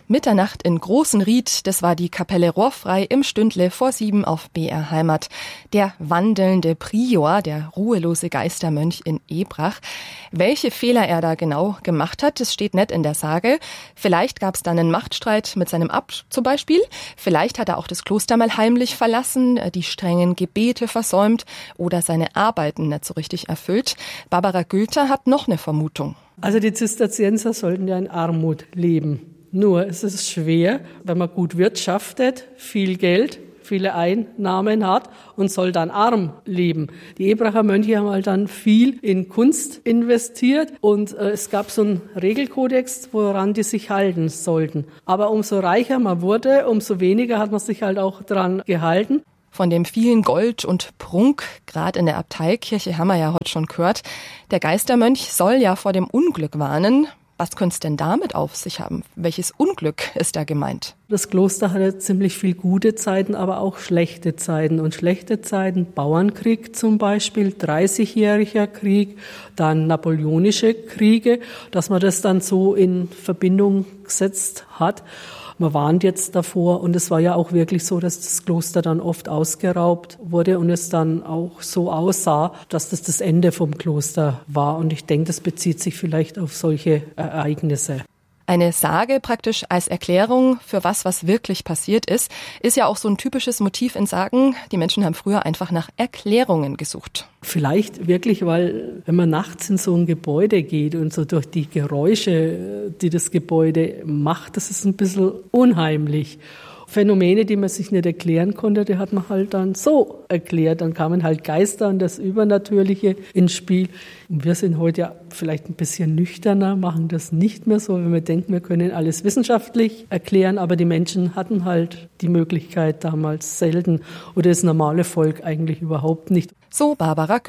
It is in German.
Mitternacht in Großenried, das war die Kapelle Rohrfrei im Stündle vor 7 auf BR Heimat. Der wandelnde Prior, der ruhelose Geistermönch in Ebrach. Welche Fehler er da genau gemacht hat, das steht nicht in der Sage. Vielleicht gab es dann einen Machtstreit mit seinem Abt zum Beispiel. Vielleicht hat er auch das Kloster mal heimlich verlassen, die strengen Gebete versäumt oder seine Arbeiten nicht so richtig erfüllt. Barbara Gülter hat noch eine Vermutung. Also die Zisterzienser sollten ja in Armut leben. Nur es ist schwer, wenn man gut wirtschaftet, viel Geld, viele Einnahmen hat und soll dann arm leben. Die Ebracher Mönche haben halt dann viel in Kunst investiert und es gab so einen Regelkodex, woran die sich halten sollten. Aber umso reicher man wurde, umso weniger hat man sich halt auch dran gehalten. Von dem vielen Gold und Prunk, gerade in der Abteikirche haben wir ja heute schon gehört. Der Geistermönch soll ja vor dem Unglück warnen. Was könnte es denn damit auf sich haben? Welches Unglück ist da gemeint? Das Kloster hatte ziemlich viel gute Zeiten, aber auch schlechte Zeiten. Und schlechte Zeiten, Bauernkrieg zum Beispiel, 30-jähriger Krieg, dann napoleonische Kriege, dass man das dann so in Verbindung gesetzt hat. Man warnt jetzt davor und es war ja auch wirklich so, dass das Kloster dann oft ausgeraubt wurde und es dann auch so aussah, dass das Ende vom Kloster war. Und ich denke, das bezieht sich vielleicht auf solche Ereignisse. Eine Sage praktisch als Erklärung für was wirklich passiert ist ja auch so ein typisches Motiv in Sagen. Die Menschen haben früher einfach nach Erklärungen gesucht. Vielleicht wirklich, weil wenn man nachts in so ein Gebäude geht und so durch die Geräusche, die das Gebäude macht, das ist ein bisschen unheimlich. Phänomene, die man sich nicht erklären konnte, die hat man halt dann so erklärt. Dann kamen halt Geister und das Übernatürliche ins Spiel. Und wir sind heute ja vielleicht ein bisschen nüchterner, machen das nicht mehr so, wenn wir denken, wir können alles wissenschaftlich erklären. Aber die Menschen hatten halt die Möglichkeit damals selten oder das normale Volk eigentlich überhaupt nicht. So Barbara